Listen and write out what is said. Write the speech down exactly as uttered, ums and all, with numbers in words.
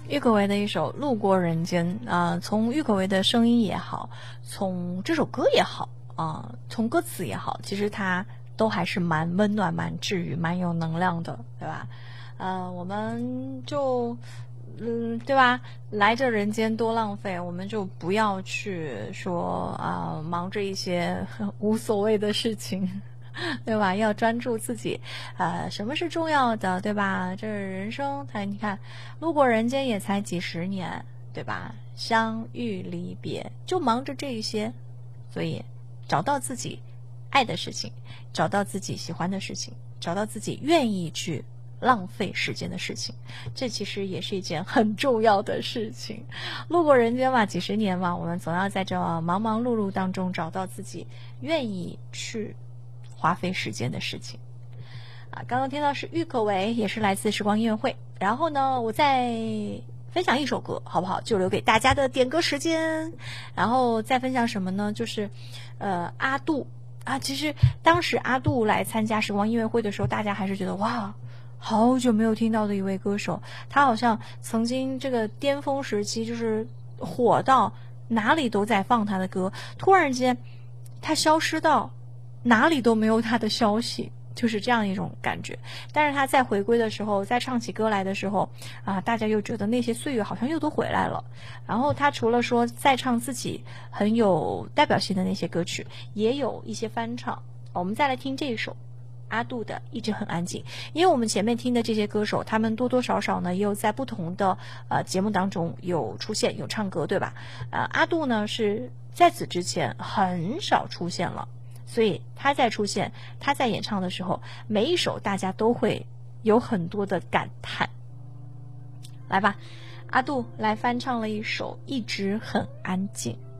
郁可唯的一首《路过人间》啊、呃，从郁可唯的声音也好，从这首歌也好啊、呃，从歌词也好，其实它都还是蛮温暖、蛮治愈、蛮有能量的，对吧？呃，我们就嗯，对吧？来这人间多浪费，我们就不要去说啊、呃，忙着一些无所谓的事情。对吧？要专注自己，呃，什么是重要的，对吧？这是人生，他你看，路过人间也才几十年，对吧？相遇离别，就忙着这一些，所以找到自己爱的事情，找到自己喜欢的事情，找到自己愿意去浪费时间的事情，这其实也是一件很重要的事情。路过人间嘛，几十年嘛，我们总要在这忙忙碌碌当中找到自己愿意去花费时间的事情啊。刚刚听到是郁可唯，也是来自时光音乐会。然后呢，我再分享一首歌好不好？就留给大家的点歌时间。然后再分享什么呢？就是呃阿杜啊，其实当时阿杜来参加时光音乐会的时候，大家还是觉得哇，好久没有听到的一位歌手，他好像曾经这个巅峰时期就是火到哪里都在放他的歌，突然间他消失到哪里都没有他的消息，就是这样一种感觉。但是他在回归的时候，在唱起歌来的时候啊，大家又觉得那些岁月好像又都回来了。然后他除了说在唱自己很有代表性的那些歌曲，也有一些翻唱。我们再来听这一首阿杜的一直很安静。因为我们前面听的这些歌手，他们多多少少呢也有在不同的呃节目当中有出现有唱歌，对吧？呃阿杜呢是在此之前很少出现了，所以他在出现他在演唱的时候，每一首大家都会有很多的感叹。来吧，阿杜来翻唱了一首一直很安静。